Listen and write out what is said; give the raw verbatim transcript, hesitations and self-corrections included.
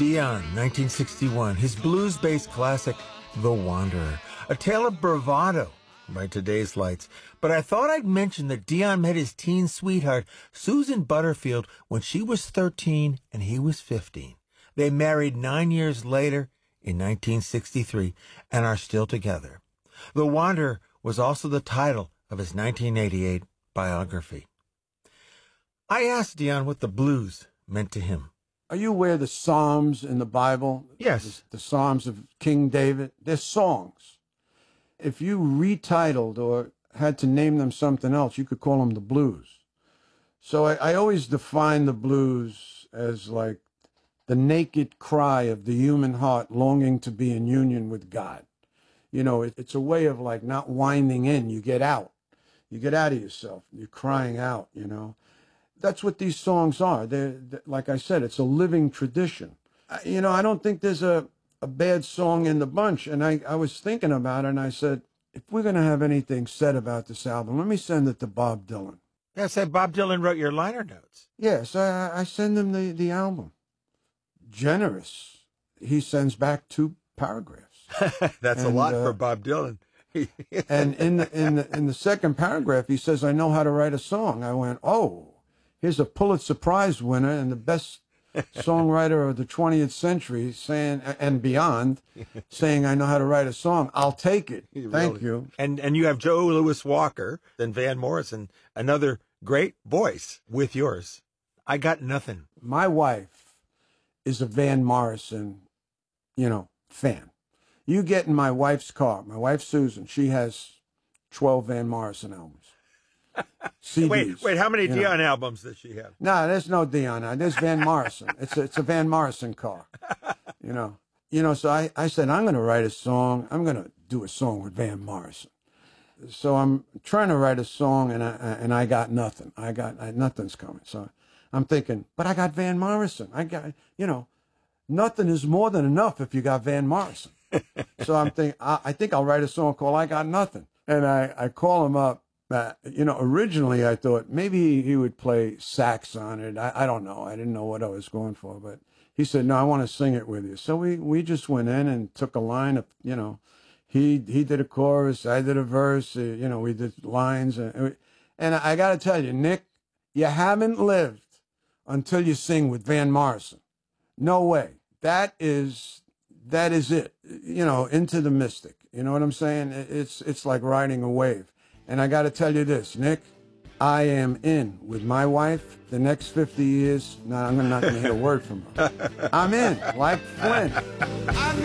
Dion, nineteen sixty-one, his blues-based classic, The Wanderer, a tale of bravado by today's lights. But I thought I'd mention that Dion met his teen sweetheart, Susan Butterfield, when she was thirteen and he was fifteen. They married nine years later in nineteen sixty-three and are still together. The Wanderer was also the title of his nineteen eighty-eight biography. I asked Dion what the blues meant to him. Are you aware of the Psalms in the Bible? Yes. The, the Psalms of King David? They're songs. If you retitled or had to name them something else, you could call them the blues. So I, I always define the blues as like the naked cry of the human heart longing to be in union with God. You know, it, it's a way of like not winding in. You get out. You get out of yourself. You're crying out, you know. That's what these songs are. They're, they're, like I said, it's a living tradition. I, you know, I don't think there's a, a bad song in the bunch. And I, I was thinking about it, and I said, if we're going to have anything said about this album, let me send it to Bob Dylan. Yeah, said Bob Dylan wrote your liner notes. Yes, I, I send him the, the album. Generous. He sends back two paragraphs. That's and, a lot uh, for Bob Dylan. And in the, in, the, in the second paragraph, he says, I know how to write a song. I went, oh. Here's a Pulitzer Prize winner and the best songwriter of the twentieth century saying, and beyond, saying, I know how to write a song. I'll take it. Really? Thank you. And and you have Joe Louis Walker and Van Morrison, another great voice with yours. I got nothing. My wife is a Van Morrison, you know, fan. You get in my wife's car, my wife Susan, she has twelve Van Morrison albums. C Ds, wait, wait, how many Dion know. albums does she have? No, there's no Dion. There's Van Morrison. It's a, it's a Van Morrison car, you know. You know, so I, I said, I'm going to write a song. I'm going to do a song with Van Morrison. So I'm trying to write a song, and I, and I got nothing. I got I, nothing's coming. So I'm thinking, but I got Van Morrison. I got, you know, nothing is more than enough if you got Van Morrison. So I'm thinking, I, I think I'll write a song called I Got Nothing. And I, I call him up. Uh, you know, originally I thought maybe he would play sax on it. I, I don't know. I didn't know what I was going for, but he said, no, I want to sing it with you. So we, we just went in and took a line of, you know, he, he did a chorus, I did a verse, uh, you know, we did lines. And, and I got to tell you, Nick, you haven't lived until you sing with Van Morrison. No way. That is, that is it. You know, into the mystic. You know what I'm saying? It's, it's like riding a wave. And I got to tell you this, Nick, I am in with my wife the next fifty years. No, I'm not going to hear a word from her. I'm in, like Flynn.